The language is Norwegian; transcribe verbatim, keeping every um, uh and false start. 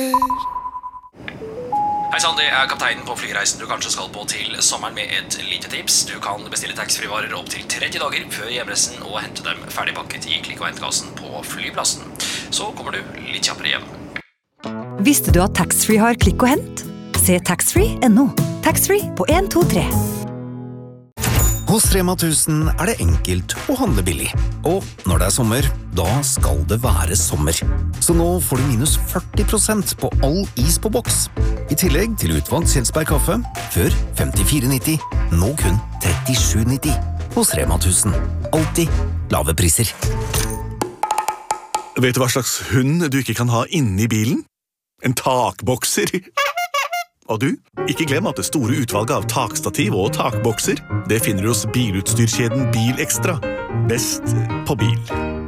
Hei sann, det er kapteinen på flyreisen du kanskje skal på til sommeren med et lite tips. Du kan bestille taxfree-varer opp til tretti dager før hjemreisen og hente dem ferdigpakket i klikk- og hentkassen på flyplassen. Så kommer du litt kjappere hjem. Visste du at taxfree har klikk og hent? Se taxfree punktum no. Taxfree på en to tre. Hos Rema tusen er det enkelt å handle billig. Og når det er sommer, da skal det være sommer. Så nå får du minus førti prosent på all is på boks. I tillegg til utvalgt Kjelsberg kaffe, før femtifire nitti, nå kun trettisju nitti. Hos Rema tusen. Alltid lave priser. Vet du hva slags hund du ikke kan ha inne i bilen? En takbokser. Og du, ikke glem at det store utvalget av takstativ og takbokser, det finner du hos bilutstyrkjeden Bil Extra. Best på bil.